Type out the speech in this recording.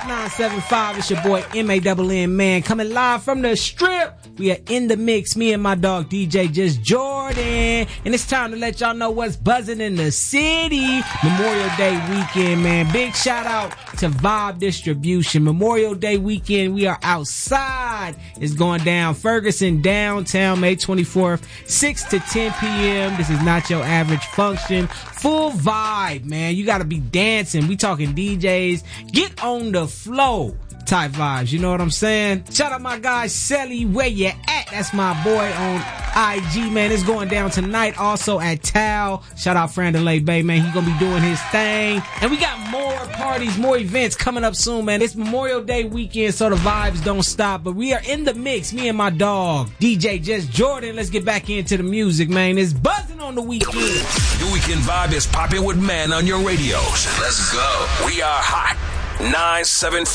975. It's your boy M-A-N-N, man, coming live from the Strip. We are in the mix, me and my dog DJ Just Jordan, and it's time to let y'all know what's buzzing in the city. Memorial Day weekend, man. Big shout out to Vibe Distribution. Memorial Day weekend, we are outside. It's going down Ferguson downtown, May 24th, 6 to 10 p.m. This is not your average function. Full vibe, man. You got to be dancing. We talking DJs. Get on the flow type vibes. You know what I'm saying? Shout out my guy Selly, where you at? That's my boy on IG, man. It's going down tonight also at Tao. Shout out Frandalay Bay, man. He gonna be doing his thing. And we got more parties, more events coming up soon, man. It's Memorial Day weekend, so the vibes don't stop. But we are in the mix, me and my dog, DJ Just Jordan. Let's get back into the music, man. It's buzzing on the weekend. Your weekend vibe is popping with Man on your radios. Let's go. We are hot. 975.